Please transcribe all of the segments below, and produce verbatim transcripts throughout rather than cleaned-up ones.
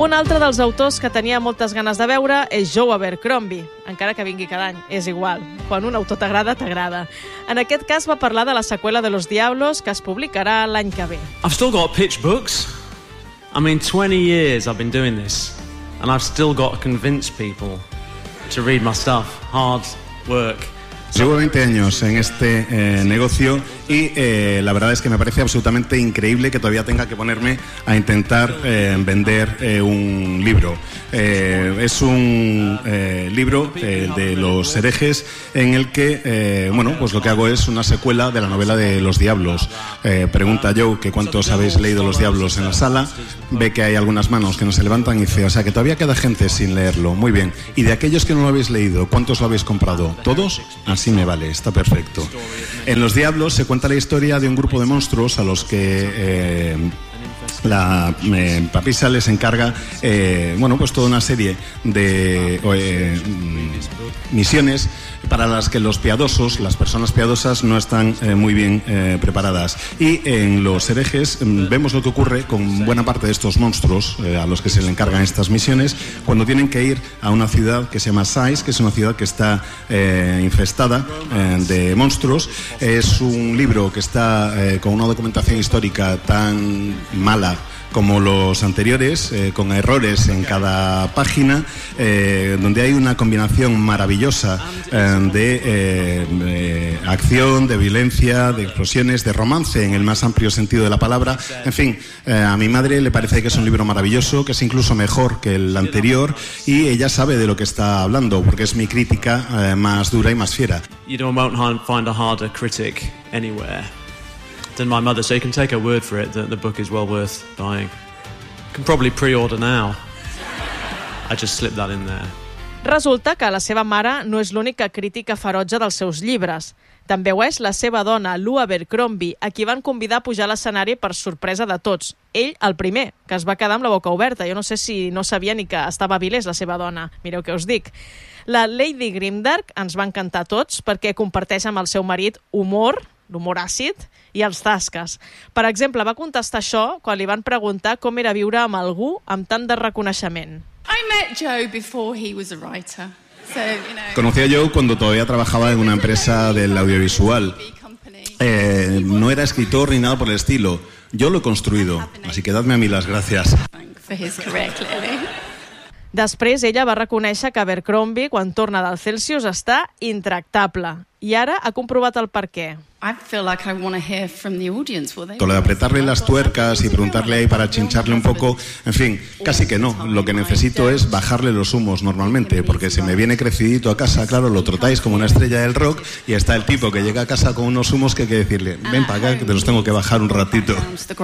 Un altre dels autors que tenia moltes ganes de veure és Joe Abercrombie, encara que vingui cada any, és igual. Quan un autor t'agrada, t'agrada. En aquest cas va parlar de la seqüela de Los Diablos, que es publicarà l'any que ve. I've still got to pitch books. I mean, twenty years I've been doing this, and I've still got to convince people to read my stuff. Hard work. Llevo veinte años en este eh, negocio y eh, la verdad es que me parece absolutamente increíble que todavía tenga que ponerme a intentar eh, vender eh, un libro. Eh, es un eh, libro eh, de Los Herejes en el que, eh, bueno, pues lo que hago es una secuela de la novela de Los Diablos. Eh, pregunta Joe que cuántos habéis leído Los Diablos en la sala, ve que hay algunas manos que no se levantan y dice, o sea que todavía queda gente sin leerlo. Muy bien. Y de aquellos que no lo habéis leído, ¿cuántos lo habéis comprado? ¿Todos? Así me vale, está perfecto. En Los Diablos se cuenta la historia de un grupo de monstruos a los que eh, la eh, papisa les encarga eh, bueno, pues toda una serie de eh, misiones para las que los piadosos, las personas piadosas, no están eh, muy bien eh, preparadas. Y en Los Herejes eh, vemos lo que ocurre con buena parte de estos monstruos eh, a los que se le encargan estas misiones cuando tienen que ir a una ciudad que se llama Sais, que es una ciudad que está eh, infestada eh, de monstruos. Es un libro que está eh, con una documentación histórica tan mala como los anteriores, eh, con errores en cada página, eh, donde hay una combinación maravillosa eh, de eh, eh, acción, de violencia, de explosiones, de romance en el más amplio sentido de la palabra. En fin, eh, a mi madre le parece que es un libro maravilloso, que es incluso mejor que el anterior, y ella sabe de lo que está hablando, porque es mi crítica eh, más dura y más fiera. You won't find a harder critic anywhere than my mother, so you can take her word for it that the book is well worth buying. You can probably pre-order now. I just slipped that in there. Resulta que la seva mare no és l'única crítica ferotge dels seus llibres. També ho és la seva dona, Lou Abercrombie, a qui van convidar a pujar a l'escenari per sorpresa de tots. Ell, el primer, que es va quedar amb la boca oberta. Jo no sé si no sabia ni que estava a Vilés, la seva dona. Mireu què us dic. La Lady Grimdark ens va encantar a tots perquè comparteix amb el seu marit humor, l'humor àcid, i els tasques. Per exemple, va contestar això quan li van preguntar com era viure amb algú amb tant de reconeixement. I met Joe before he was a writer. So, you know, Conocí a Joe cuando todavía trabajaba en una empresa del audiovisual. Eh, no era escritor ni nada por el estilo. Yo lo he construido, así que dadme a mí las gracias. for his career, clearly. Després, ella va reconèixer que Abercrombie, quan torna del Celsius, està intractable. I ara ha comprovat el per què. I feel like I want to hear from the audience. Well, they... Lo de apretarle las tuercas y preguntarle ahí para chincharle un poco, en fin, casi que no. Lo que necesito es bajarle los humos normalmente, porque se me viene crecidito a casa, claro, lo trotáis como una estrella del rock y está el tipo que llega a casa con unos humos que hay que decirle, ven para acá que te los tengo que bajar un ratito.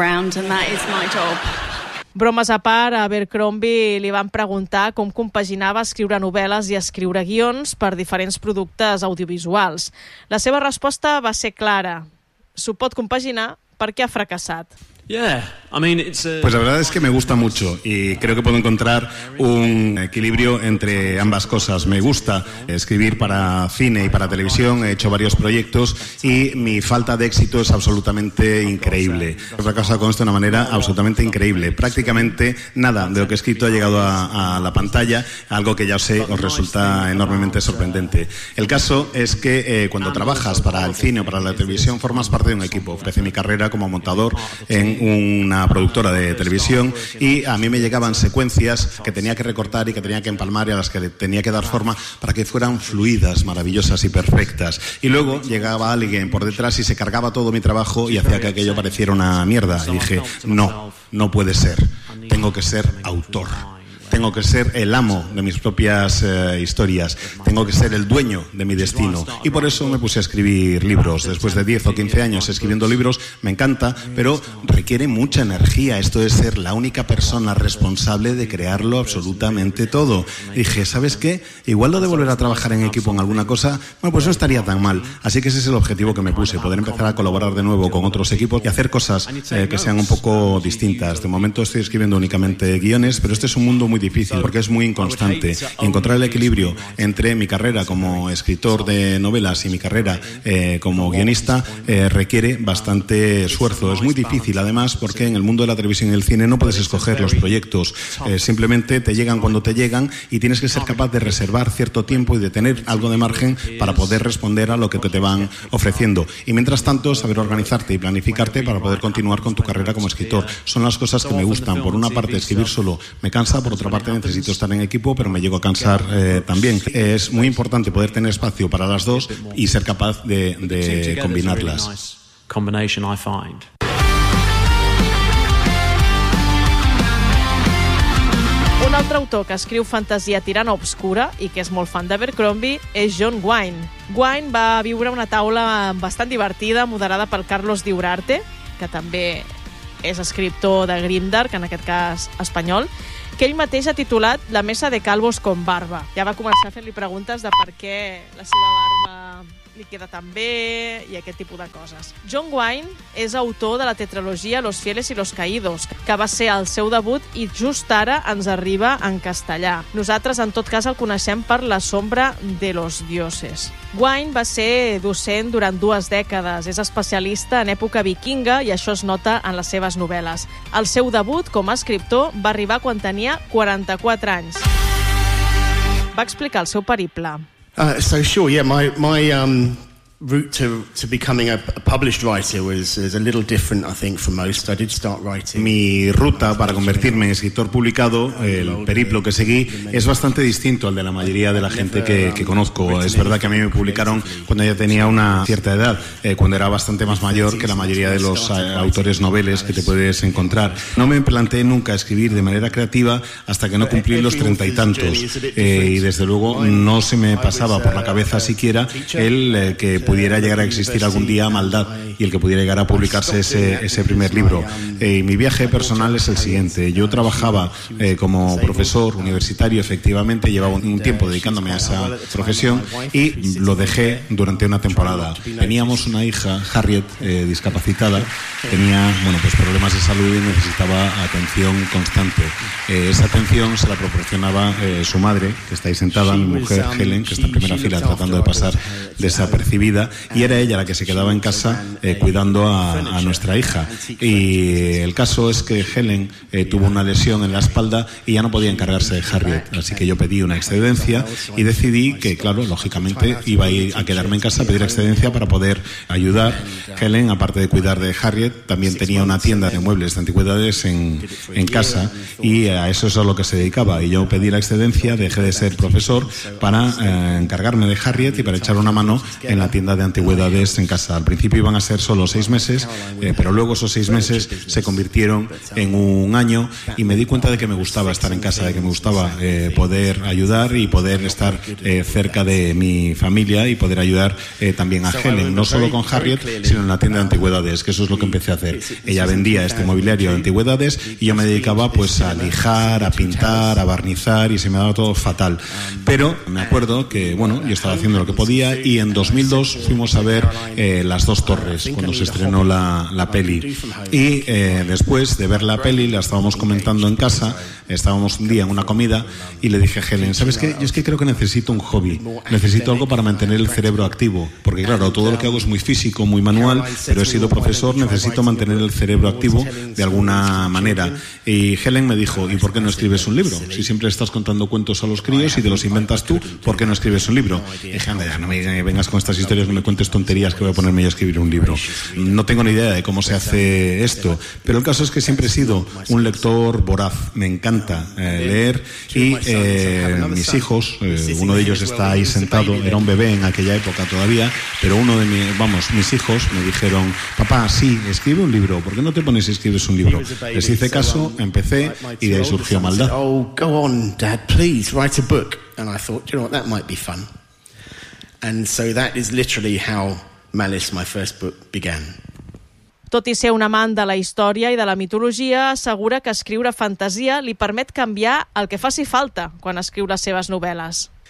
Bromes a part, a Abercrombie li van preguntar com compaginava escriure novel·les i escriure guions per diferents productes audiovisuals. La seva resposta va ser clara. S'ho pot compaginar perquè ha fracassat. Yeah, I mean, it's a... Pues la verdad es que me gusta mucho y creo que puedo encontrar un equilibrio entre ambas cosas. Me gusta escribir para cine y para televisión, he hecho varios proyectos y mi falta de éxito es absolutamente increíble. He fracasado con esto de una manera absolutamente increíble. Prácticamente nada de lo que he escrito ha llegado a, a la pantalla, algo que ya sé os resulta enormemente sorprendente. El caso es que eh, cuando trabajas para el cine o para la televisión formas parte de un equipo. Ofrece mi carrera como montador en una productora de televisión y a mí me llegaban secuencias que tenía que recortar y que tenía que empalmar y a las que tenía que dar forma para que fueran fluidas, maravillosas y perfectas. Y luego llegaba alguien por detrás y se cargaba todo mi trabajo y hacía que aquello pareciera una mierda. Y dije, no, no puede ser, tengo que ser autor. Tengo que ser el amo de mis propias eh, historias. Tengo que ser el dueño de mi destino. Y por eso me puse a escribir libros. Después de diez o quince años escribiendo libros, me encanta, pero requiere mucha energía. Esto de ser la única persona responsable de crearlo absolutamente todo. Dije, ¿sabes qué? Igual lo de volver a trabajar en equipo en alguna cosa, bueno, pues no estaría tan mal. Así que ese es el objetivo que me puse, poder empezar a colaborar de nuevo con otros equipos y hacer cosas eh, que sean un poco distintas. De momento estoy escribiendo únicamente guiones, pero este es un mundo muy difícil porque es muy inconstante. Y encontrar el equilibrio entre mi carrera como escritor de novelas y mi carrera eh, como guionista eh, requiere bastante esfuerzo. Es muy difícil, además, porque en el mundo de la televisión y el cine no puedes escoger los proyectos. Eh, simplemente te llegan cuando te llegan y tienes que ser capaz de reservar cierto tiempo y de tener algo de margen para poder responder a lo que te van ofreciendo. Y mientras tanto, saber organizarte y planificarte para poder continuar con tu carrera como escritor. Son las cosas que me gustan. Por una parte, escribir solo me cansa, por otra parte, necesito estar en equipo, pero me llego a cansar eh, también. Es muy importante poder tener espacio para las dos y ser capaz de, de combinarlas. Un altre autor que escriu fantasia tirant a obscura i que és molt fan d'Abercrombie és John Gwynne. Gwynne va viure una taula bastant divertida, moderada per Carlos Di Urarte, que també és escriptor de Grimdark, en aquest cas espanyol, que ell mateix ha titulat La mesa de calvos con barba. Ja va començar a fer-li preguntes de per què la seva barba li queda tan bé i aquest tipus de coses. John Gwynne és autor de la tetralogia Los fieles y los caídos, que va ser el seu debut i just ara ens arriba en castellà. Nosaltres, en tot cas, el coneixem per La sombra de los dioses. Gwynne va ser docent durant dues dècades, és especialista en època vikinga i això es nota en les seves novel·les. El seu debut com a escriptor va arribar quan tenia quaranta-quatre anys. Va explicar el seu periple. Uh, so sure, yeah, my my um, route to to becoming a, a published writer was, was a little different, I think, from most. I did start writing. Mi ruta para convertirme en escritor publicado, el periplo que seguí, es bastante distinto al de la mayoría de la gente que, que conozco. Es verdad que a mí me publicaron cuando ya tenía una cierta edad, eh, cuando era bastante más mayor que la mayoría de los eh, autores noveles que te puedes encontrar. No me planteé nunca escribir de manera creativa hasta que no cumplí los treinta y tantos. Eh, y desde luego no se me pasaba por la cabeza siquiera el eh, que pudiera llegar a existir algún día Maldad y el que pudiera llegar a publicarse ese, ese primer libro. Eh, mi viaje personal es el siguiente. Yo trabajaba eh, como profesor universitario, efectivamente, llevaba un tiempo dedicándome a esa profesión y lo dejé durante una temporada. Teníamos una hija, Harriet, eh, discapacitada, tenía bueno, pues problemas de salud y necesitaba atención constante. Eh, esa atención se la proporcionaba eh, su madre, que está ahí sentada, mi mujer Helen, que está en primera fila tratando de pasar desapercibida, y era ella la que se quedaba en casa eh, cuidando a, a nuestra hija. Y el caso es que Helen eh, tuvo una lesión en la espalda y ya no podía encargarse de Harriet, así que yo pedí una excedencia y decidí que, claro, lógicamente iba a ir a quedarme en casa a pedir excedencia para poder ayudar. Helen, aparte de cuidar de Harriet, también tenía una tienda de muebles de antigüedades en, en casa y a eso es a lo que se dedicaba. Y yo pedí la excedencia, dejé de ser profesor para eh, encargarme de Harriet y para echar una mano en la tienda de antigüedades en casa. Al principio iban a ser solo seis meses, eh, pero luego esos seis meses se convirtieron en un año y me di cuenta de que me gustaba estar en casa, de que me gustaba eh, poder ayudar y poder estar eh, cerca de mi familia y poder ayudar eh, también a Helen, no solo con Harriet, sino en la tienda de antigüedades, que eso es lo que empecé a hacer. Ella vendía este mobiliario de antigüedades y yo me dedicaba pues a lijar, a pintar, a barnizar y se me daba todo fatal. Pero me acuerdo que, bueno, yo estaba haciendo lo que podía y en dos mil dos fuimos a ver eh, Las dos torres cuando se estrenó la, la peli y eh, después de ver la peli la estábamos comentando en casa, estábamos un día en una comida y le dije a Helen, ¿sabes qué? Yo es que creo que necesito un hobby, necesito algo para mantener el cerebro activo, porque claro, todo lo que hago es muy físico, muy manual, pero he sido profesor, necesito mantener el cerebro activo de alguna manera. Y Helen me dijo, ¿y por qué no escribes un libro? Si siempre estás contando cuentos a los críos y te los inventas tú, ¿por qué no escribes un libro? Y dije, anda, ya no me vengas con estas historias, no me cuentes tonterías que voy a ponerme yo a escribir un libro. No tengo ni idea de cómo se hace esto, pero el caso es que siempre he sido un lector voraz, me encanta eh, leer y eh, mis hijos, eh, uno de ellos está ahí sentado, era un bebé en aquella época todavía, pero uno de mis, vamos, mis hijos me dijeron, papá, sí, escribe un libro, ¿por qué no te pones y escribes un libro? Les hice caso, empecé y de ahí surgió Maldad. Oh, go on, Dad, please, write a book. And I thought, you know what, that might be fun. And so that is literally how Malice, my first book, began. Tot i ser un amant de la història i de la mitologia, assegura que escriure fantasia li permet canviar el que faci falta quan escriu les seves novel·les.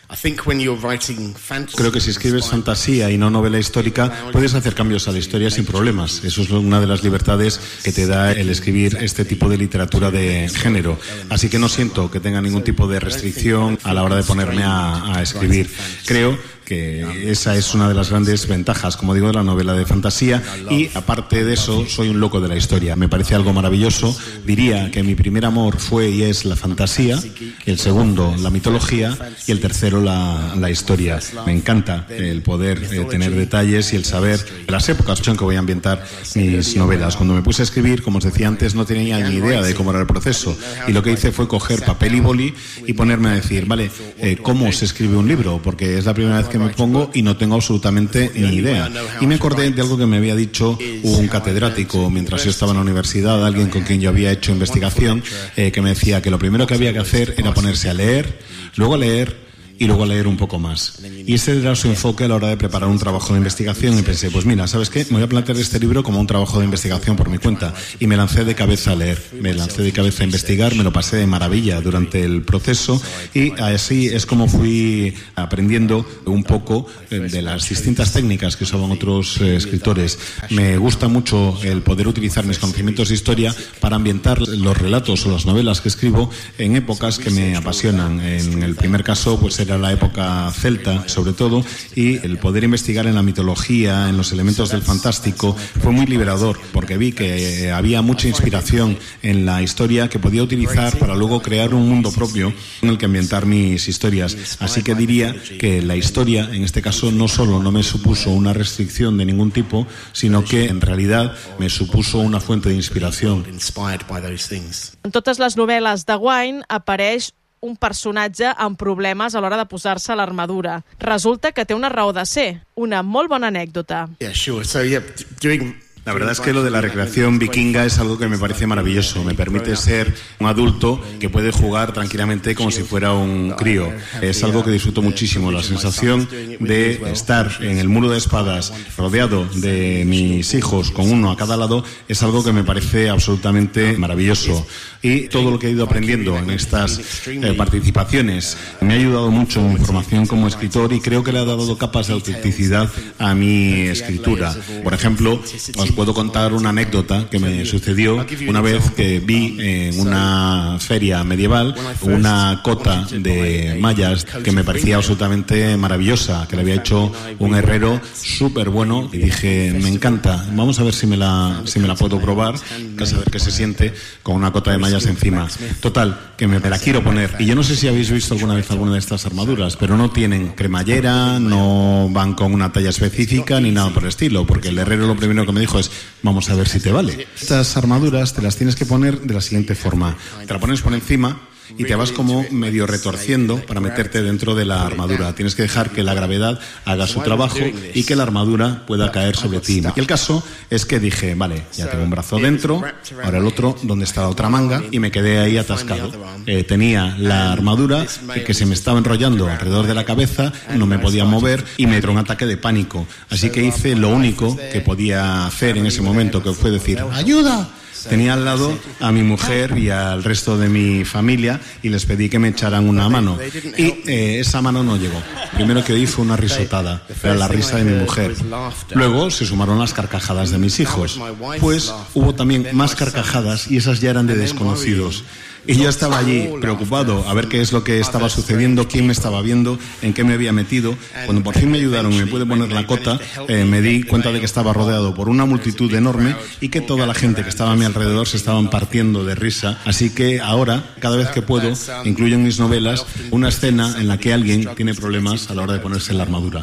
Creo que si escribes fantasía y no novela histórica, puedes hacer cambios a la historia sin problemas. Eso es una de las libertades que te da el escribir este tipo de literatura de género. Así que no siento que tenga ningún tipo de restricción a la hora de ponerme a, a escribir. Creo que esa es una de las grandes ventajas, como digo, de la novela de fantasía, y aparte de eso, soy un loco de la historia. Me parece algo maravilloso. Diría que mi primer amor fue y es la fantasía, el segundo la mitología y el tercero la, la historia. Me encanta el poder eh, tener detalles y el saber de las épocas en que voy a ambientar mis novelas. Cuando me puse a escribir, como os decía antes, no tenía ni idea de cómo era el proceso, y lo que hice fue coger papel y boli y ponerme a decir, vale, eh, ¿cómo se escribe un libro? Porque es la primera vez que me pongo y no tengo absolutamente ni idea. Y me acordé de algo que me había dicho un catedrático mientras yo estaba en la universidad, alguien con quien yo había hecho investigación, eh, que me decía que lo primero que había que hacer era ponerse a leer, luego a leer y luego a leer un poco más. Y ese era su enfoque a la hora de preparar un trabajo de investigación, y pensé, pues mira, ¿sabes qué? Me voy a plantear este libro como un trabajo de investigación por mi cuenta, y me lancé de cabeza a leer, me lancé de cabeza a investigar, me lo pasé de maravilla durante el proceso, y así es como fui aprendiendo un poco de las distintas técnicas que usaban otros eh, escritores. Me gusta mucho el poder utilizar mis conocimientos de historia para ambientar los relatos o las novelas que escribo en épocas que me apasionan. En el primer caso, pues era la época celta, sobre todo, y el poder investigar en la mitología, en los elementos del fantástico, fue muy liberador, porque vi que había mucha inspiración en la historia que podía utilizar para luego crear un mundo propio en el que ambientar mis historias. Así que diría que la historia, en este caso, no solo no me supuso una restricción de ningún tipo, sino que en realidad me supuso una fuente de inspiración. En totes les novel·les de Wine apareix un personatge amb problemes a l'hora de posar-se l'armadura. Resulta que té una raó de ser, una molt bona anècdota. Yeah, sure. So, yeah, doing... La verdad es que lo de la recreación vikinga es algo que me parece maravilloso. Me permite ser un adulto que puede jugar tranquilamente como si fuera un crío. Es algo que disfruto muchísimo. La sensación de estar en el muro de espadas rodeado de mis hijos con uno a cada lado es algo que me parece absolutamente maravilloso. Y todo lo que he ido aprendiendo en estas eh, participaciones me ha ayudado mucho en mi formación como escritor, y creo que le ha dado capas de autenticidad a mi escritura. Por ejemplo, os puedo contar una anécdota que me sucedió una vez que vi en una feria medieval una cota de mallas que me parecía absolutamente maravillosa, que le había hecho un herrero súper bueno, y dije, me encanta, vamos a ver si me la, si me la puedo probar, a saber qué se siente con una cota de mallas encima. Total, que me, me la quiero poner. Y yo no sé si habéis visto alguna vez alguna de estas armaduras, pero no tienen cremallera, no van con una talla específica ni nada por el estilo, porque el herrero lo primero que me dijo es, vamos a ver si te vale. Estas armaduras te las tienes que poner de la siguiente forma. Te la pones por encima y te vas como medio retorciendo para meterte dentro de la armadura. Tienes que dejar que la gravedad haga su trabajo y que la armadura pueda caer sobre ti. Y el caso es que dije, vale, ya tengo un brazo dentro, ahora el otro, ¿dónde está la otra manga? Y me quedé ahí atascado. Eh, tenía la armadura que se me estaba enrollando alrededor de la cabeza, no me podía mover y me entró un ataque de pánico. Así que hice lo único que podía hacer en ese momento, que fue decir, ¡ayuda! Tenía al lado a mi mujer y al resto de mi familia y les pedí que me echaran una mano. Y eh, esa mano no llegó. Primero que oí fue una risotada, era la risa de mi mujer. Luego se sumaron las carcajadas de mis hijos. Pues hubo también más carcajadas, y esas ya eran de desconocidos. Y yo estaba allí preocupado a ver qué es lo que estaba sucediendo, quién me estaba viendo, en qué me había metido. Cuando por fin me ayudaron y me pude poner la cota, eh, me di cuenta de que estaba rodeado por una multitud enorme y que toda la gente que estaba a mi alrededor se estaban partiendo de risa. Así que ahora, cada vez que puedo, incluyo en mis novelas una escena en la que alguien tiene problemas a la hora de ponerse la armadura.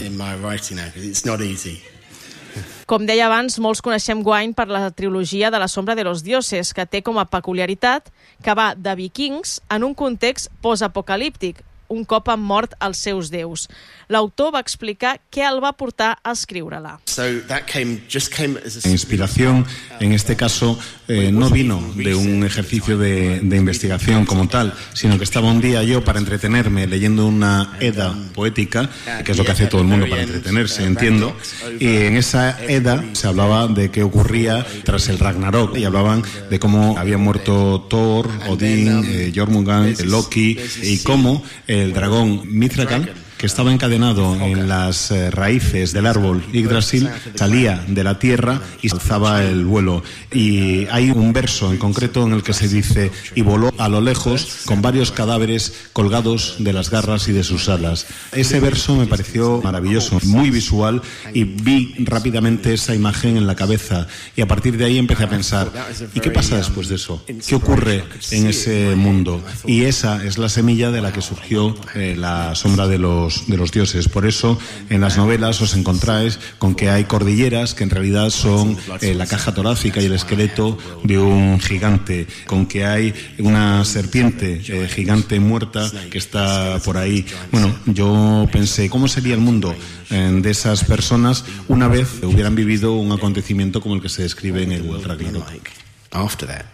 Com deia abans, molts coneixem Wine per la trilogia de la sombra de los dioses, que té com a peculiaritat que va de vikings en un context postapocalíptic, un cop han mort els seus déus. L'autor va explicar què el va portar a escriure-la. La inspiración, en este caso, eh, no vino de un ejercicio de, de investigación como tal, sino que estaba un día yo para entretenerme leyendo una Edda poética, que es lo que hace todo el mundo para entretenerse, entiendo, y en esa Edda se hablaba de qué ocurría tras el Ragnarok, y hablaban de cómo había muerto Thor, Odín, eh, Jormungand, Loki, y cómo el dragón Mithracal que estaba encadenado en las eh, raíces del árbol Yggdrasil, salía de la tierra y alzaba el vuelo. Y hay un verso en concreto en el que se dice: y voló a lo lejos con varios cadáveres colgados de las garras y de sus alas. Ese verso me pareció maravilloso, muy visual, y vi rápidamente esa imagen en la cabeza, y a partir de ahí empecé a pensar: ¿y qué pasa después de eso? ¿Qué ocurre en ese mundo? Y esa es la semilla de la que surgió eh, la sombra de los, de los dioses. Por eso en las novelas os encontráis con que hay cordilleras que en realidad son eh, la caja torácica y el esqueleto de un gigante, con que hay una serpiente eh, gigante muerta que está por ahí. Bueno, yo pensé, ¿cómo sería el mundo eh, de esas personas una vez hubieran vivido un acontecimiento como el que se describe en el Ragnarok? After that.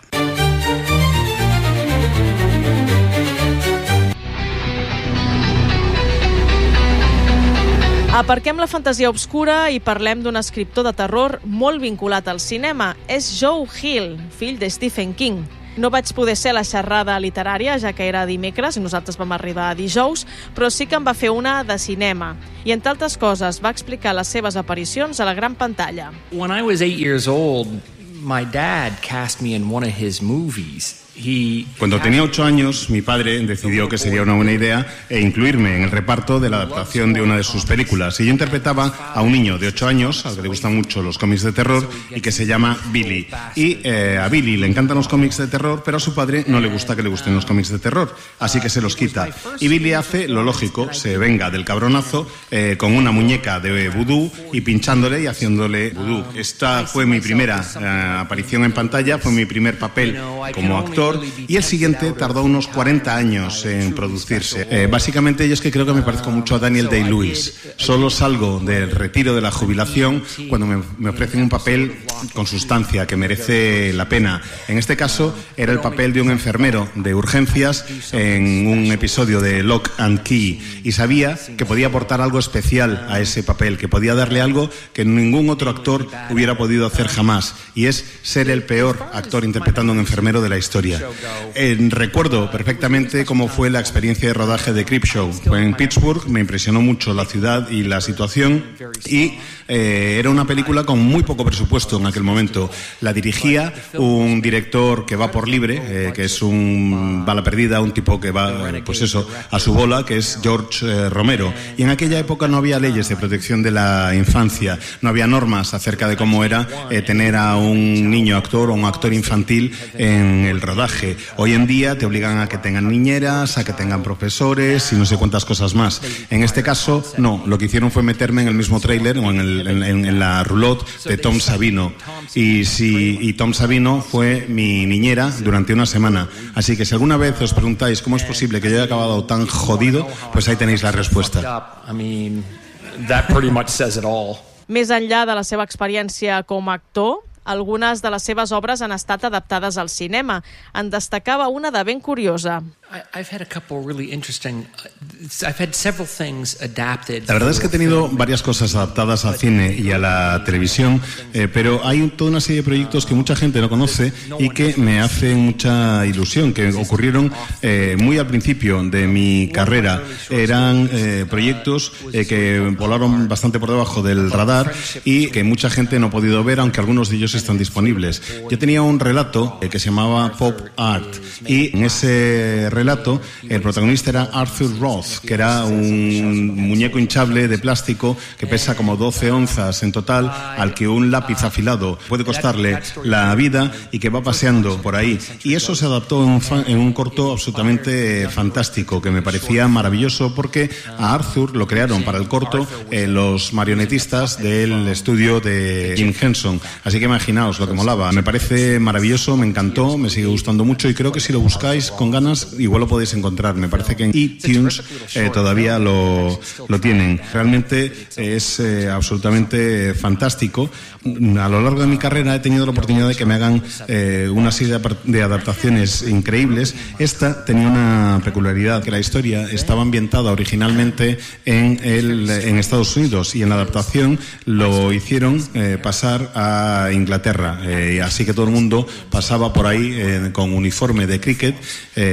Aparquem la fantasia obscura i parlem d'un escriptor de terror molt vinculat al cinema. És Joe Hill, fill de Stephen King. No vaig poder ser a la xerrada literària, ja que era dimecres i nosaltres vam arribar dijous, però sí que en va fer una de cinema. I, entre altres coses, va explicar les seves aparicions a la gran pantalla. When I was eight years old, my dad cast me in one of his movies. Cuando tenía ocho años, mi padre decidió que sería una buena idea e incluirme en el reparto de la adaptación de una de sus películas. Y yo interpretaba a un niño de ocho años, al que le gustan mucho los cómics de terror, y que se llama Billy. Y eh, a Billy le encantan los cómics de terror, pero a su padre no le gusta que le gusten los cómics de terror, así que se los quita. Y Billy hace lo lógico, se venga del cabronazo eh, con una muñeca de vudú y pinchándole y haciéndole vudú. Esta fue mi primera eh, aparición en pantalla, fue mi primer papel como actor. Y el siguiente tardó unos cuarenta años en producirse. Eh, básicamente yo es que creo que me parezco mucho a Daniel Day-Lewis. Solo salgo del retiro de la jubilación cuando me, me ofrecen un papel con sustancia, que merece la pena. En este caso era el papel de un enfermero de urgencias en un episodio de Lock and Key, y sabía que podía aportar algo especial a ese papel, que podía darle algo que ningún otro actor hubiera podido hacer jamás, y es ser el peor actor interpretando a un enfermero de la historia. Eh, recuerdo perfectamente cómo fue la experiencia de rodaje de Creepshow. Fue en Pittsburgh, me impresionó mucho la ciudad y la situación, y eh, era una película con muy poco presupuesto en aquel momento. La dirigía un director que va por libre, eh, que es un bala perdida, un tipo que va, eh, pues eso, a su bola, que es George eh, Romero. Y en aquella época no había leyes de protección de la infancia, no había normas acerca de cómo era eh, tener a un niño actor o un actor infantil en el rodaje. Hoy en día te obligan a que tengan niñeras, a que tengan profesores y no sé cuántas cosas más. En este caso, no. Lo que hicieron fue meterme en el mismo tráiler o en, el, en, en la roulotte de Tom Savino. Y, si, y Tom Savino fue mi niñera durante una semana. Así que si alguna vez os preguntáis cómo es posible que yo haya acabado tan jodido, pues ahí tenéis la respuesta. Més enllà de la seva experiència com a actor, algunes de les seves obres han estat adaptades al cinema. En destacava una de ben curiosa. La verdad es que he tenido varias cosas adaptadas al cine y a la televisión, eh, pero hay toda una serie de proyectos que mucha gente no conoce y que me hacen mucha ilusión, que ocurrieron eh, muy al principio de mi carrera. Eran eh, proyectos eh, que volaron bastante por debajo del radar y que mucha gente no ha podido ver, aunque algunos de ellos están disponibles. Yo tenía un relato eh, que se llamaba Pop Art, y en ese relato el protagonista era Arthur Roth, que era un muñeco hinchable de plástico que pesa como doce onzas en total, al que un lápiz afilado puede costarle la vida y que va paseando por ahí. Y eso se adaptó en un, fa- en un corto absolutamente fantástico, que me parecía maravilloso, porque a Arthur lo crearon para el corto eh, los marionetistas del estudio de Jim Henson. Así que imaginaos lo que molaba. Me parece maravilloso, me encantó, me sigue gustando mucho, y creo que si lo buscáis con ganas igual lo podéis encontrar. Me parece que en iTunes eh, todavía lo, lo tienen. Realmente es eh, absolutamente fantástico. A lo largo de mi carrera he tenido la oportunidad de que me hagan eh, una serie de adaptaciones increíbles. Esta tenía una peculiaridad, que la historia estaba ambientada originalmente en, el, en Estados Unidos, y en la adaptación lo hicieron eh, pasar a Inglaterra. Eh, así que todo el mundo pasaba por ahí eh, con uniforme de cricket, eh, y esa es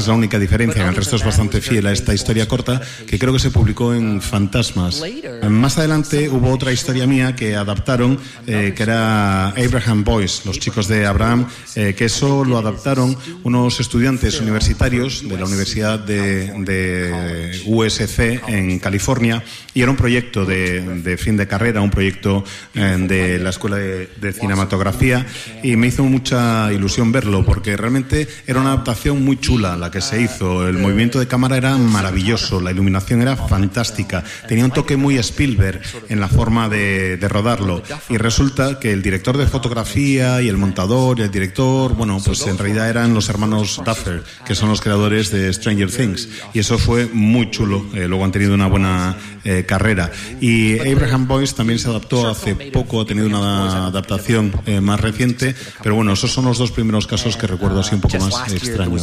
la única diferencia, el resto es bastante fiel a esta historia corta, que creo que se publicó en Fantasmas. Más adelante hubo otra historia mía que adaptaron, eh, que era Abraham Boys, los chicos de Abraham, eh, que eso lo adaptaron unos estudiantes universitarios de la Universidad de, de U S C en California, y era un proyecto de, de fin de carrera, un proyecto eh, de la Escuela de, de Cinematografía, y me hizo mucha ilusión verlo, porque realmente era una adaptación muy chula la que se hizo. El movimiento de cámara era maravilloso, la iluminación era fantástica, tenía un toque muy Spielberg en la forma de, de rodarlo, y resulta que el director de fotografía y el montador y el director, bueno, pues en realidad eran los hermanos Duffer, que son los creadores de Stranger Things, y eso fue muy chulo. Eh, luego han tenido una buena eh, carrera. Y Abraham Boys también se adaptó hace poco, ha tenido una adaptación eh, más reciente, pero bueno, esos son los dos primeros casos que recuerdo así un poco más extraños.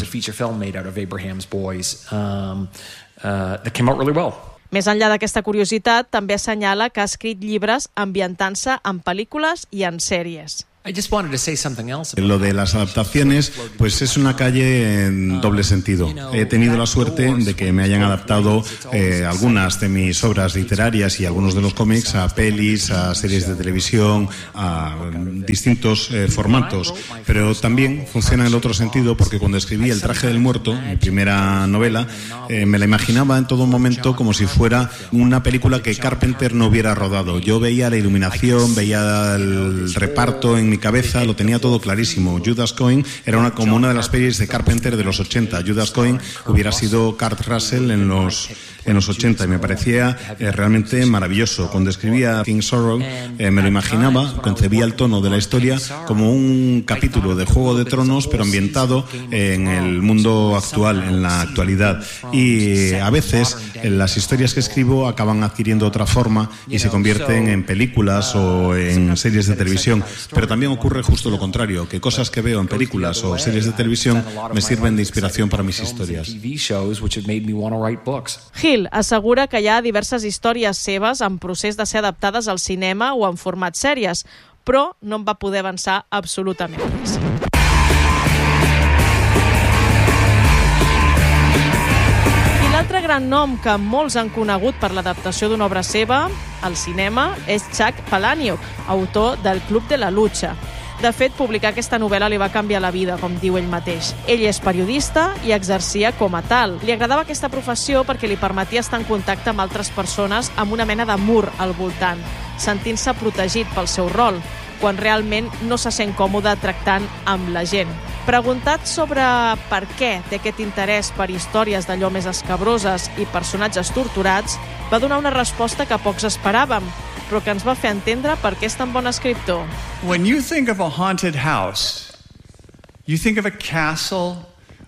Més enllà d'aquesta curiositat, també assenyala que ha escrit llibres ambientant-se en pel·lícules i en sèries. I just wanted to say something else. Lo de las adaptaciones, pues es una calle en doble sentido. He tenido la suerte de que me hayan adaptado eh, algunas de mis obras literarias y algunos de los cómics a pelis, a series de televisión, a distintos eh, formatos. Pero también funciona en el otro sentido, porque cuando escribí El traje del muerto, mi primera novela, eh, me la imaginaba en todo momento como si fuera una película que Carpenter no hubiera rodado. Yo veía la iluminación, veía el reparto en mi cabeza, lo tenía todo clarísimo. Judas Coin era una, como una de las pelis de Carpenter de los ochenta. Judas Coin hubiera sido Kurt Russell en los, en los ochenta, y me parecía eh, realmente maravilloso. Cuando escribía King Sorrow, eh, me lo imaginaba, concebía el tono de la historia como un capítulo de Juego de Tronos, pero ambientado en el mundo actual, en la actualidad. Y a veces eh, las historias que escribo acaban adquiriendo otra forma y se convierten en películas o en series de televisión. Pero también ocurre justo lo contrario, que cosas que veo en películas o series de televisión me sirven de inspiración para mis historias. Hill assegura que hi ha diverses històries seves en procés de ser adaptades al cinema o en format sèries, però no en va poder avançar absolutament res. I l'altre gran nom que molts han conegut per l'adaptació d'una obra seva al cinema és Chuck Palahniuk, autor del Club de la Lucha. De fet, publicar aquesta novel·la li va canviar la vida, com diu ell mateix. Ell és periodista i exercia com a tal. Li agradava aquesta professió perquè li permetia estar en contacte amb altres persones amb una mena de mur al voltant, sentint-se protegit pel seu rol, quan realment no se sent còmode tractant amb la gent. Preguntat sobre per què té aquest interès per històries d'allò més escabroses i personatges torturats, va donar una resposta que pocs esperàvem, però que ens va fer entendre per què és tan bon escriptor. When you think of a haunted house, you think of a castle.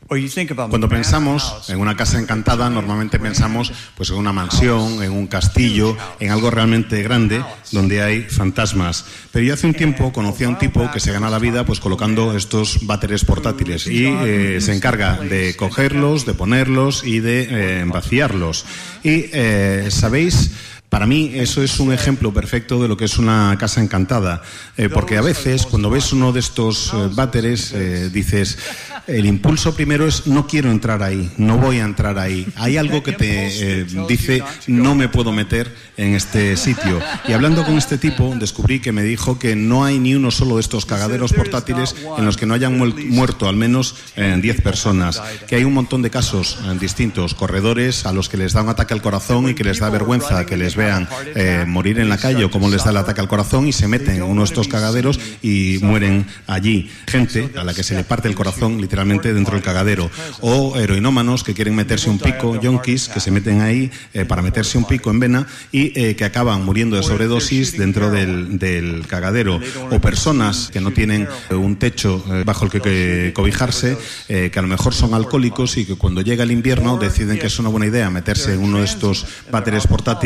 Cuando pensamos en una casa encantada, normalmente pensamos pues en una mansión, en un castillo, en algo realmente grande donde hay fantasmas. Pero yo hace un tiempo conocí a un tipo que se gana la vida pues colocando estos váteres portátiles y eh, se encarga de cogerlos, de ponerlos y de eh, vaciarlos. Y eh, ¿sabéis? Para mí eso es un ejemplo perfecto de lo que es una casa encantada, eh, porque a veces cuando ves uno de estos eh, váteres eh, dices, el impulso primero es no quiero entrar ahí, no voy a entrar ahí. Hay algo que te eh, dice no me puedo meter en este sitio. Y hablando con este tipo descubrí que me dijo que no hay ni uno solo de estos cagaderos portátiles en los que no hayan mu- muerto al menos diez eh, personas, que hay un montón de casos eh, distintos, corredores a los que les da un ataque al corazón y que les da vergüenza que les vean eh, morir en la calle o cómo les da el ataque al corazón y se meten en uno de estos cagaderos y mueren allí. Gente a la que se le parte el corazón literalmente dentro del cagadero. O heroinómanos que quieren meterse un pico, yonkis que se meten ahí eh, para meterse un pico en vena y eh, que acaban muriendo de sobredosis dentro del, del cagadero. O personas que no tienen eh, un techo eh, bajo el que, que cobijarse, eh, que a lo mejor son alcohólicos y que cuando llega el invierno deciden que es una buena idea meterse en uno de estos váteres portátiles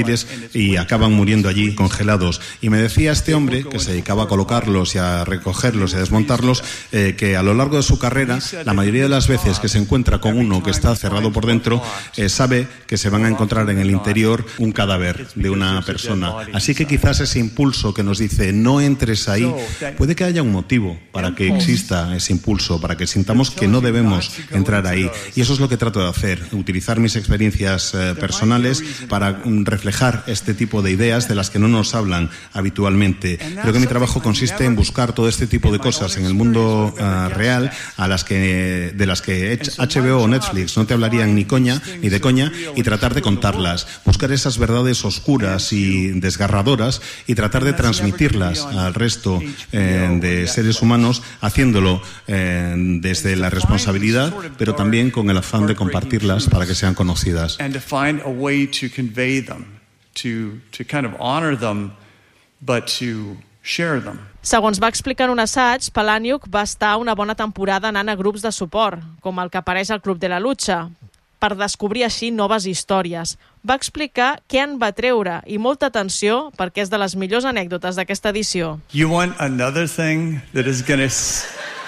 y acaban muriendo allí congelados. Y me decía este hombre, que se dedicaba a colocarlos y a recogerlos y a desmontarlos, eh, que a lo largo de su carrera, la mayoría de las veces que se encuentra con uno que está cerrado por dentro, eh, sabe que se van a encontrar en el interior un cadáver de una persona. Así que quizás ese impulso que nos dice no entres ahí, puede que haya un motivo para que exista ese impulso, para que sintamos que no debemos entrar ahí. Y eso es lo que trato de hacer, utilizar mis experiencias eh, personales para mm, reflejar este tipo de ideas de las que no nos hablan habitualmente. Creo que mi trabajo consiste en buscar todo este tipo de cosas en el mundo uh, real, a las que, de las que H B O o Netflix no te hablarían ni coña, ni de coña, y tratar de contarlas, buscar esas verdades oscuras y desgarradoras y tratar de transmitirlas al resto eh, de seres humanos, haciéndolo eh, desde la responsabilidad, pero también con el afán de compartirlas para que sean conocidas. And to find a way to convey them, to to kind of honor them, but to share them. Segons va explicar en un assaig, Palahniuk va estar una bona temporada anant a grups de suport, com el que apareix al Club de la Lucha, per descobrir així noves històries. Va explicar què en va treure i molta atenció perquè és de les millors anècdotes d'aquesta edició. You want another thing that is going to s-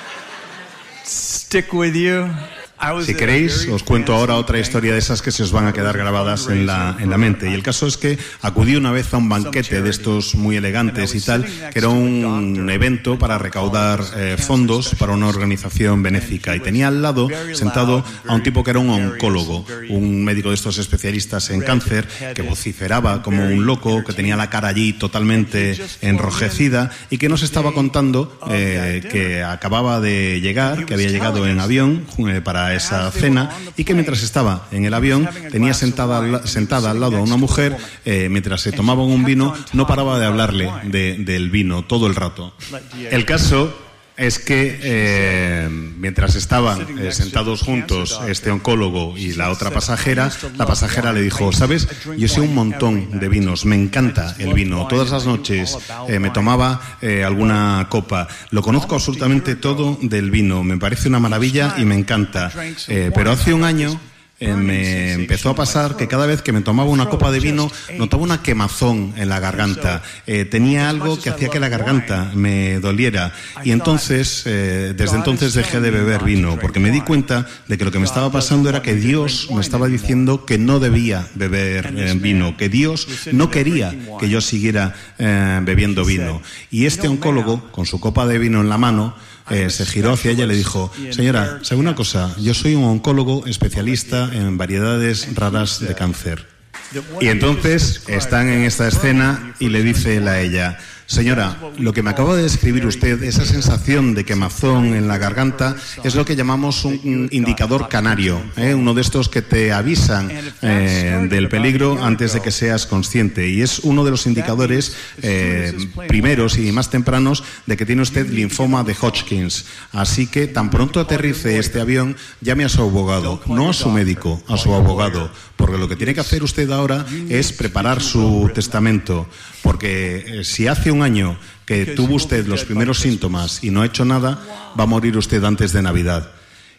stick with you? Si queréis, os cuento ahora otra historia de esas que se os van a quedar grabadas en la, en la mente. Y el caso es que acudí una vez a un banquete de estos muy elegantes y tal, que era un evento para recaudar eh, fondos para una organización benéfica. Y tenía al lado, sentado, a un tipo que era un oncólogo, un médico de estos especialistas en cáncer, que vociferaba como un loco, que tenía la cara allí totalmente enrojecida y que nos estaba contando eh, que acababa de llegar, que había llegado en avión eh, para esa cena y que mientras estaba en el avión tenía sentada, sentada al lado a una mujer, eh, mientras se tomaban un vino, no paraba de hablarle de, del vino todo el rato. El caso es que eh, mientras estaban eh, sentados juntos este oncólogo y la otra pasajera, la pasajera le dijo: ¿sabes? Yo sé un montón de vinos, me encanta el vino, todas las noches eh, me tomaba eh, alguna copa, lo conozco absolutamente todo del vino, me parece una maravilla y me encanta, eh, pero hace un año Eh, me empezó a pasar que cada vez que me tomaba una copa de vino notaba una quemazón en la garganta, eh, tenía algo que hacía que la garganta me doliera y entonces, eh, desde entonces dejé de beber vino porque me di cuenta de que lo que me estaba pasando era que Dios me estaba diciendo que no debía beber eh, vino, que Dios no quería que yo siguiera eh, bebiendo vino. Y este oncólogo, con su copa de vino en la mano, Eh, se giró hacia ella y le dijo: señora, ¿sabe una cosa? Yo soy un oncólogo especialista en variedades raras de cáncer. Y entonces están en esta escena y le dice él a ella: señora, lo que me acaba de describir usted, esa sensación de quemazón en la garganta, es lo que llamamos un indicador canario, ¿eh? Uno de estos que te avisan eh, del peligro antes de que seas consciente. Y es uno de los indicadores eh, primeros y más tempranos de que tiene usted linfoma de Hodgkins. Así que tan pronto aterrice este avión, llame a su abogado, no a su médico, a su abogado. Porque lo que tiene que hacer usted ahora es preparar su testamento. Porque eh, si hace un año que tuvo usted los primeros síntomas y no ha hecho nada, va a morir usted antes de Navidad.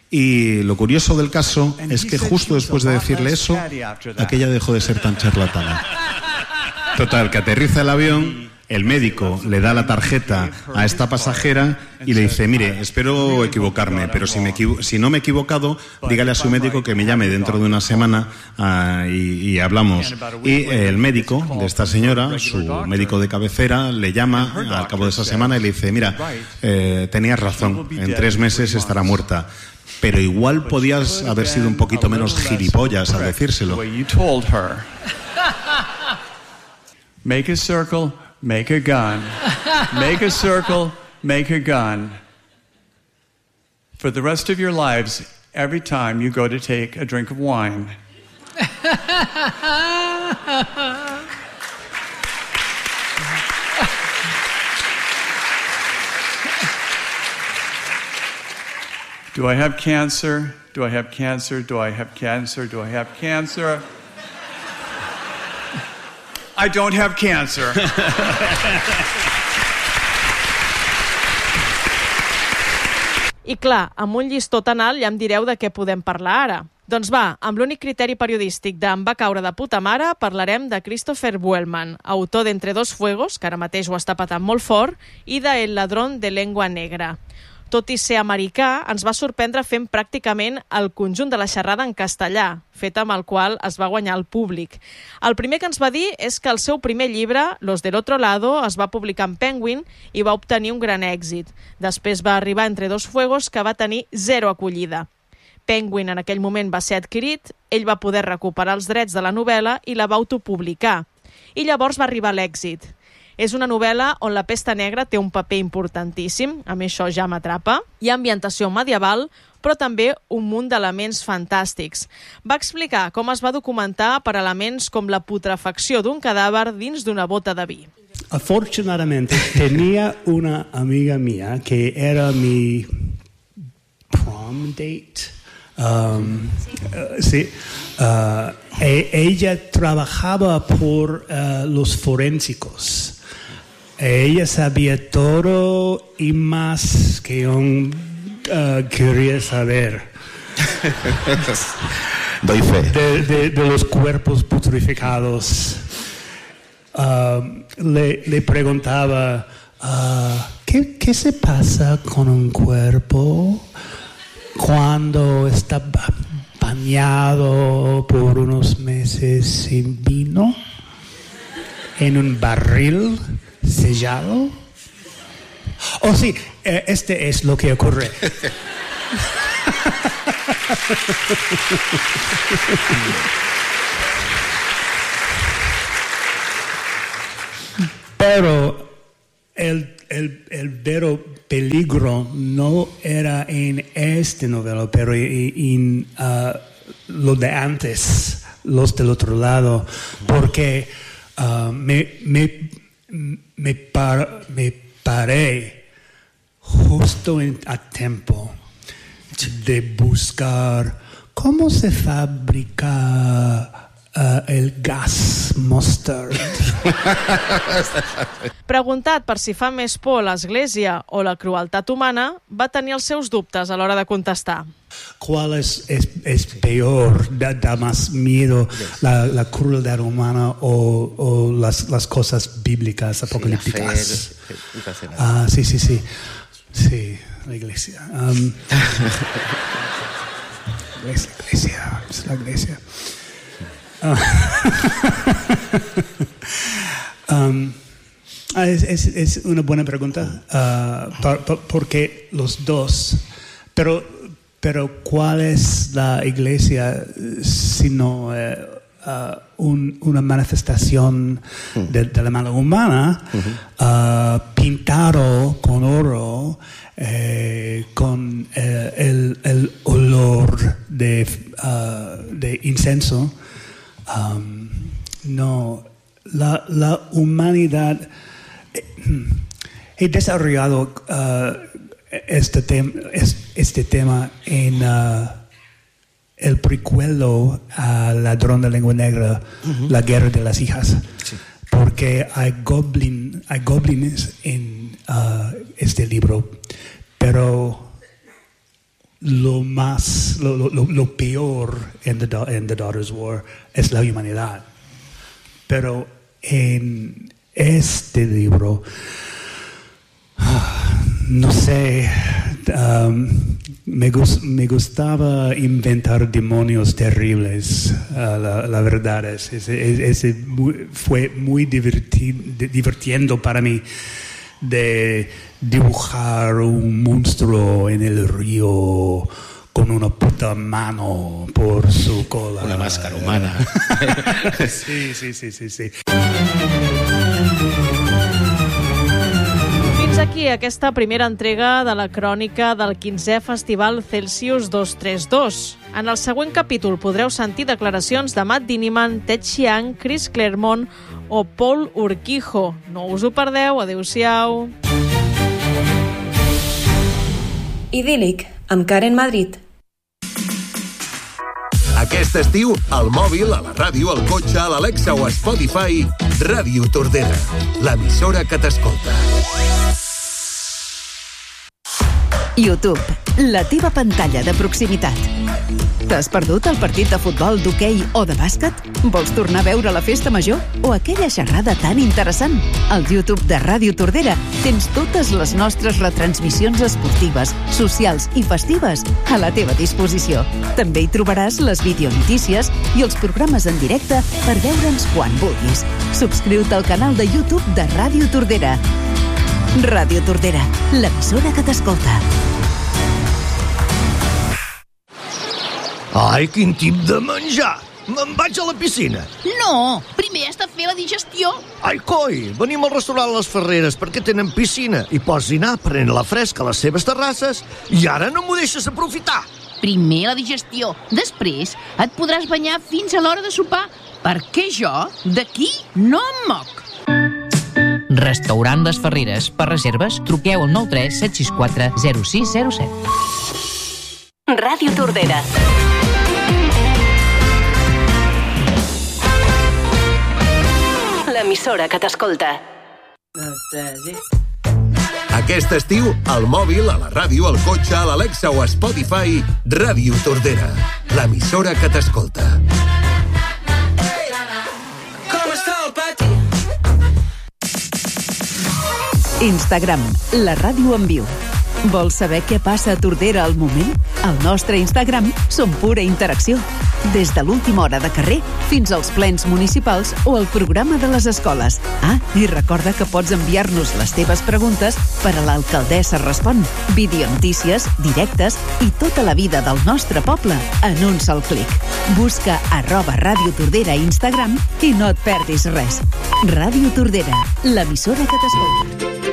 Y lo curioso del caso es que justo después de decirle eso, aquella dejó de ser tan charlatana. Total, que aterriza el avión, el médico le da la tarjeta a esta pasajera y le dice: mire, espero equivocarme, pero si, me equivo- si no me he equivocado, dígale a su médico que me llame dentro de una semana uh, y, y hablamos. Y eh, el médico de esta señora, su médico de cabecera, le llama al cabo de esa semana y le dice: mira, eh, tenías razón, en tres meses estará muerta. Pero igual podías haber sido un poquito menos gilipollas al decírselo. Make a circle, make a gun. Make a circle, make a gun. For the rest of your lives, every time you go to take a drink of wine. Do I have cancer? Do I have cancer? Do I have cancer? Do I have cancer? I don't have cancer. I clar, amb un llistó tan alt ja em direu de què podem parlar ara. Doncs va, amb l'únic criteri periodístic d'Em va caure de puta mare, parlarem de Christopher Buehlman, autor d'Entre dos fuegos, que ara mateix ho està patant molt fort, i de El ladrón de lengua negra. Tot i ser americà, ens va sorprendre fent pràcticament el conjunt de la xerrada en castellà, fet amb el qual es va guanyar el públic. El primer que ens va dir és que el seu primer llibre, Los del otro lado, es va publicar en Penguin i va obtenir un gran èxit. Després va arribar Entre dos fuegos, que va tenir zero acollida. Penguin en aquell moment va ser adquirit, ell va poder recuperar els drets de la novel·la i la va autopublicar. I llavors va arribar l'èxit. És una novel·la on la pesta negra té un paper importantíssim, a mi això ja m'atrapa. Hi ha ambientació medieval, però també un munt d'elements fantàstics. Va explicar com es va documentar per elements com la putrefacció d'un cadàver dins d'una bota de vi. Afortunadamente tenía una amiga mía que era mi prom date. Um, uh, sí, uh, e- ella trabajaba por uh, los forensicos. Ella sabía todo y más que yo uh, quería saber. Doy fe. De, de, de los cuerpos putrificados. Uh, le, le preguntaba, uh, ¿qué, ¿qué se pasa con un cuerpo cuando está bañado por unos meses sin vino en un barril sellado? Oh, sí, este es lo que ocurre. Pero el, el, el verdadero peligro no era en este novela, pero en uh, lo de antes, Los del otro lado, porque uh, me, me, me, par, me paré justo en, a tiempo de buscar cómo se fabrica Uh, el gas mustard. Preguntat per si fa més por l'església o la crueltat humana, va tenir els seus dubtes a l'hora de contestar. ¿Cuál es, es, es peor? Da, da más miedo la, la crueldad humana o, o las, las cosas bíblicas, apocalípticas. Sí, la fe, ah, sí, sí, sí. Sí, la iglesia. Um, la iglesia, es la iglesia. Uh, um, es, es, es una buena pregunta uh, por, por, porque los dos, pero, pero ¿cuál es la iglesia sino uh, uh, un, una manifestación de, de la mano humana uh, pintado con oro, eh, con eh, el, el olor de, uh, de incienso? Um, no, la, la humanidad. He desarrollado uh, este, tem, este tema en uh, el precuelo a Ladrón de Lengua Negra, uh-huh. La Guerra de las Hijas, sí. Porque hay, goblin, hay goblins en uh, este libro, pero lo más, lo, lo, lo peor en the, en the Daughter's War es la humanidad. Pero en este libro, no sé, um, me, gust, me gustaba inventar demonios terribles. Uh, la, la verdad es, es, es, es muy, fue muy diverti, divirtiendo para mí de dibujar un monstruo en el río con una puta mano por su cola. Una máscara humana. Sí, sí, sí, sí, sí. Fins aquí aquesta primera entrega de la crònica del quinzè Festival Celsius dos tres dos. En el següent capítol podreu sentir declaracions de Matt Diniman, Ted Chiang, Chris Claremont o Paul Urquijo. No us ho perdeu, adeu-siau. Idíl·lic, amb Karen Madrid. Aquest estiu, al mòbil, a la ràdio, al cotxe, a l'Alexa o a Spotify, Ràdio Tordera, l'emissora que t'escolta. YouTube, la teva pantalla de proximitat. T'has perdut el partit de futbol, d'hoquei o de bàsquet? Vols tornar a veure la festa major o aquella xerrada tan interessant? Al YouTube de Ràdio Tordera tens totes les nostres retransmissions esportives, socials i festives a la teva disposició. També hi trobaràs les videonotícies i els programes en directe per veure'ns quan vulguis. Subscriu-te al canal de YouTube de Ràdio Tordera. Ràdio Tordera, l'emissora que t'escolta. Ai, quin tip de menjar! Me'n vaig a la piscina. No, primer has de fer la digestió. Ai, coi, venim al restaurant Les Ferreres perquè tenen piscina i pots dinar prenent la fresca a les seves terrasses i ara no m'ho deixes aprofitar. Primer la digestió, després et podràs banyar fins a l'hora de sopar, perquè jo d'aquí no em moc. Restaurant Les Ferreres. Per reserves, truqueu al nou tres set sis quatre zero sis zero set. Ràdio Tordera. L'emissora que t'escolta. Aquest estiu, al mòbil, a la ràdio, al cotxe, a l'Alexa o a Spotify, Ràdio Tordera, l'emissora que t'escolta. Instagram, la ràdio en viu. Vols saber què passa a Tordera al moment? Al nostre Instagram som pura interacció. Des de l'última hora de carrer fins als plens municipals o el programa de les escoles. Ah, i recorda que pots enviar-nos les teves preguntes per a l'Alcaldessa Respon, videonotícies, directes i tota la vida del nostre poble en un sol clic. Busca arroba Ràdio Tordera a Instagram i no et perdis res. Ràdio Tordera, l'emissora que t'escolta.